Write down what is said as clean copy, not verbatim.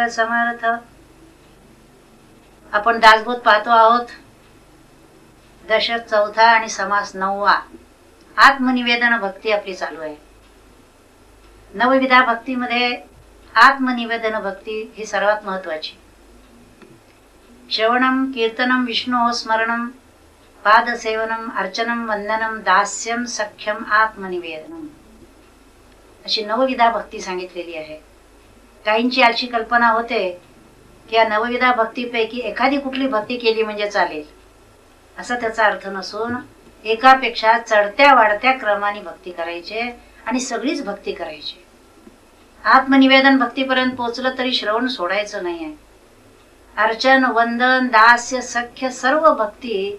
समर्थ आपण दासबोध पाहतो आहोत. दशक चौथा आणि समास 9वा. आत्मनिवेदन भक्ती आपली चालू आहे. नवविधा भक्तीमध्ये आत्मनिवेदन भक्ती ही सर्वात महत्वाची. श्रवणम कीर्तनम विष्णु स्मरणम पादसेवनम अर्चनम वंदनम दास्यम सख्यम आत्मनिवेदनम अशी नवविधा भक्ती सांगितलेली आहे. काहींची अशी कल्पना होते की या नवविधा भक्तीपैकी एखादी कुठली भक्ती केली म्हणजे चालेल, असा त्याचा अर्थ नसून एकापेक्षा चढत्या वाढत्या क्रमाने भक्ती करायचे आणि सगळीच भक्ती करायची. आत्मनिवेदन भक्तीपर्यंत पोहोचलं तरी श्रवण सोडायचं नाहीये. अर्चन वंदन दास्य सख्य सर्व भक्ती